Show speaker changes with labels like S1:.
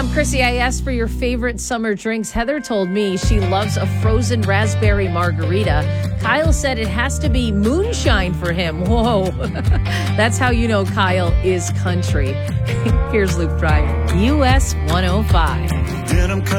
S1: I'm Chrissy. I asked for your favorite summer drinks. Heather told me she loves a frozen raspberry margarita. Kyle said it has to be moonshine for him. Whoa. That's how you know Kyle is country. Here's Luke Pryor, US 105.